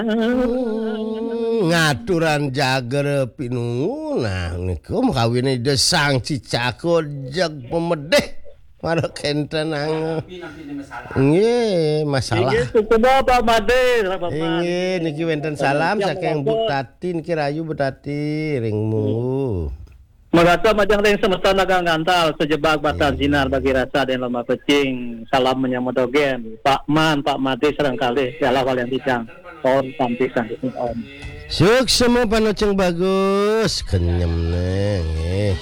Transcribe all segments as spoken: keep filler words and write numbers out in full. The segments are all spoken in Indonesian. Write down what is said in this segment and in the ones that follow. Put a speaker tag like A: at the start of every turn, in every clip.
A: ngaturan jager pinunguna niku kawine desang cicako jeg pemedeh marek enten ang nggih masalah
B: Inggih kumaha Pak Made Pak
A: nggih niki wonten salam saking Bu Tati niki rayu Bu Tati ringmu
B: Merasa majang ring semesta naga ngantal sejebak batan sinar bagi rasa dan lama pecing salam menyambut dogen Pak Man Pak Made serangkali yalah wal yang tidang on sampai sampai on
A: suk semua panoceng bagus kenyem neh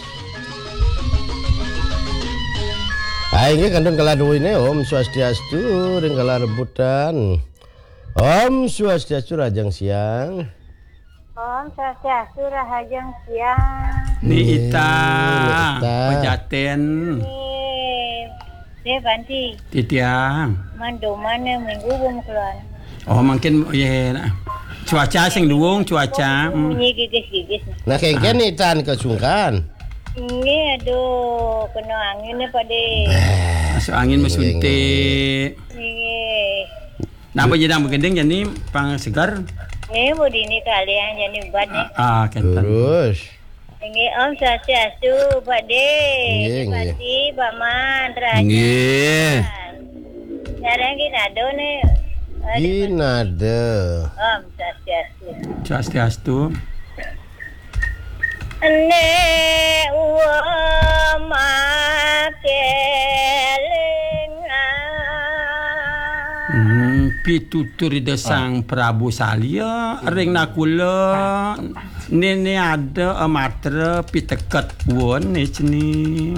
A: Hai nggih kandung kala duwine Om Swastiastu ring kala rebutan Om Swastiastu rajang siang
C: Om Swastiastu rahajeng siang.
D: Ni Ita, Pejaten.
C: Ni, dia banti.
D: Titiang.
C: Mandu mana minggu belum keluar.
D: Oh mungkin ya cuaca sing duung cuaca.
C: Ini gigis-gigis.
A: Nah kengken Itan kesungkan.
C: Ini aduh kena angin ni Pak De.
D: Masuk angin mesuntik.
C: Ini.
D: Napa jedang begendeng jadi pang segar?
C: Ini budi ni kalian jadi buat ni.
D: Ah, kenten.
A: Terus.
C: Ini Om Swastiastu Pak De.
A: Nggih, nggih.
C: Pasti Pak Man terakhir.
D: Nggih.
C: Sekarang kita ada ni.
A: Ginade.
C: Om Swastiastu.
D: Swastiastu.
C: Ne uwa makelenga.
D: Hmm, pitutur desang Prabu Salya ring nakula nene ada amatra piteket won ni ceni.